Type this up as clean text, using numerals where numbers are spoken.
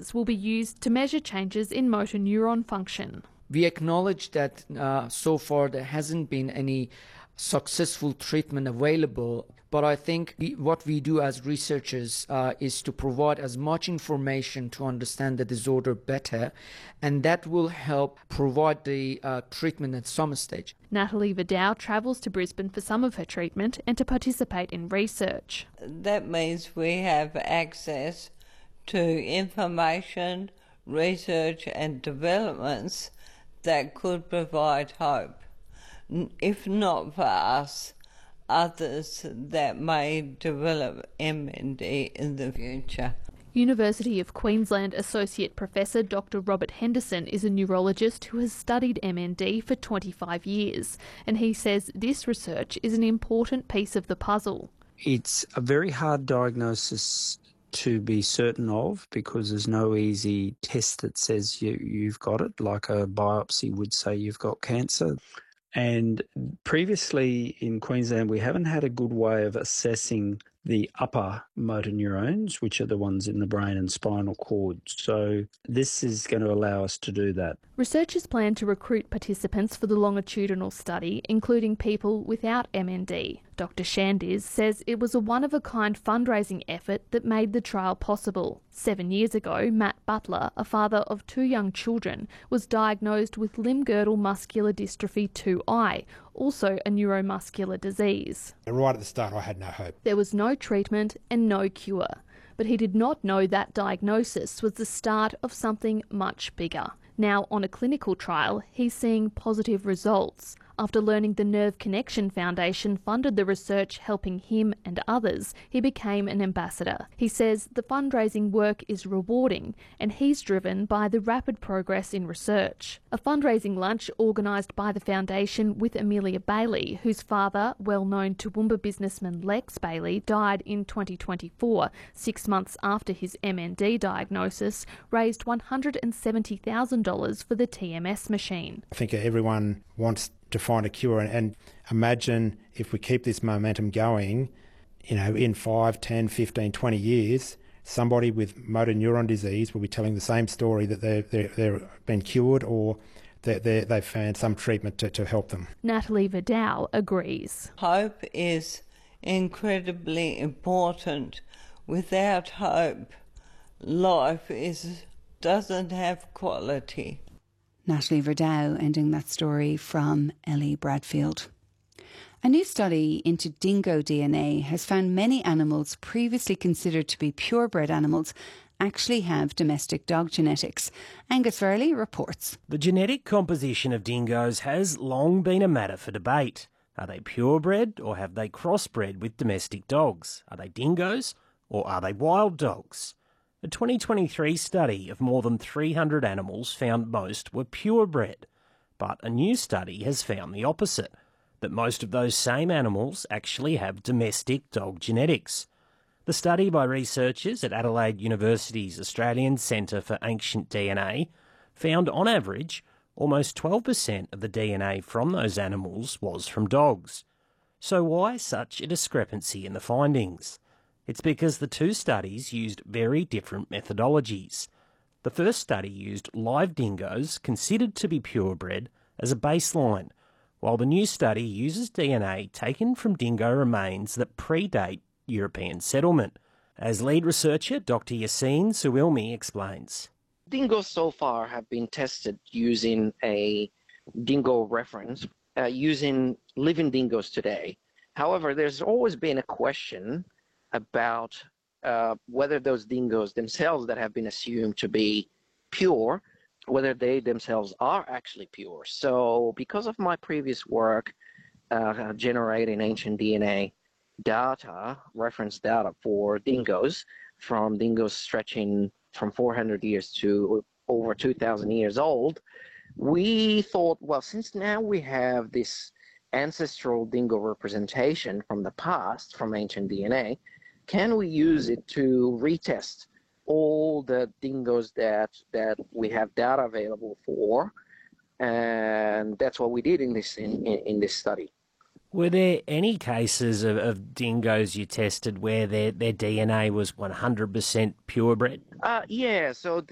analyses will be used to measure changes in motor neuron function. We acknowledge that so far there hasn't been any successful treatment available, but I think what we do as researchers is to provide as much information to understand the disorder better, and that will help provide the treatment at some stage. Natalie Vidal travels to Brisbane for some of her treatment and to participate in research. That means we have access to information, research and developments that could provide hope. If not for us, others that may develop MND in the future. University of Queensland Associate Professor Dr Robert Henderson is a neurologist who has studied MND for 25 years, and he says this research is an important piece of the puzzle. It's a very hard diagnosis to be certain of because there's no easy test that says you've got it, like a biopsy would say you've got cancer. And previously in Queensland, we haven't had a good way of assessing the upper motor neurons, which are the ones in the brain and spinal cord. So this is going to allow us to do that. Researchers plan to recruit participants for the longitudinal study, including people without MND. Dr Shandiz says it was a one-of-a-kind fundraising effort that made the trial possible. 7 years ago, Matt Butler, a father of 2 young children, was diagnosed with limb-girdle muscular dystrophy 2I, also a neuromuscular disease. Right at the start, I had no hope. There was no treatment and no cure, but he did not know that diagnosis was the start of something much bigger. Now, on a clinical trial, he's seeing positive results. After learning the Nerve Connection Foundation funded the research helping him and others, he became an ambassador. He says the fundraising work is rewarding and he's driven by the rapid progress in research. A fundraising lunch organised by the foundation with Amelia Bailey, whose father, well-known Toowoomba businessman Lex Bailey, died in 2024, 6 months after his MND diagnosis, raised $170,000 for the TMS machine. I think everyone wants to find a cure, and imagine if we keep this momentum going, in 5, 10, 15, 20 years, somebody with motor neuron disease will be telling the same story that they've been cured or that they've found some treatment to help them. Natalie Vidal agrees. Hope is incredibly important. Without hope, life doesn't have quality. Natalie Vidal ending that story from Ellie Bradfield. A new study into dingo DNA has found many animals previously considered to be purebred animals actually have domestic dog genetics. Angus Fairley reports. The genetic composition of dingoes has long been a matter for debate. Are they purebred or have they crossbred with domestic dogs? Are they dingoes or are they wild dogs? A 2023 study of more than 300 animals found most were purebred, but a new study has found the opposite, that most of those same animals actually have domestic dog genetics. The study by researchers at Adelaide University's Australian Centre for Ancient DNA found, on average, almost 12% of the DNA from those animals was from dogs. So why such a discrepancy in the findings? It's because the two studies used very different methodologies. The first study used live dingoes considered to be purebred as a baseline, while the new study uses DNA taken from dingo remains that predate European settlement. As lead researcher, Dr Yassine Suilmi explains. Dingoes so far have been tested using a dingo reference, using living dingoes today. However, there's always been a question about whether those dingoes themselves that have been assumed to be pure, whether they themselves are actually pure. So because of my previous work generating ancient DNA data, reference data for dingoes, from dingoes stretching from 400 years to over 2,000 years old, we thought, well, since now we have this ancestral dingo representation from the past, from ancient DNA, can we use it to retest all the dingoes that we have data available for? And that's what we did in this study. Were there any cases of dingoes you tested where their DNA was 100% purebred? Yeah, so